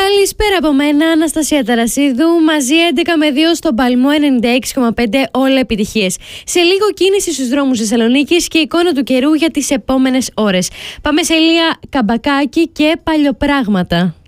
Καλησπέρα από μένα, Αναστασία Ταρασίδου. Μαζί 11 με 2 στον Παλμό 96,5, όλα επιτυχίες. Σε λίγο κίνηση στους δρόμους Θεσσαλονίκης και εικόνα του καιρού για τις επόμενες ώρες. Πάμε σε Ηλία, Καμπακάκι και Παλιοπράγματα.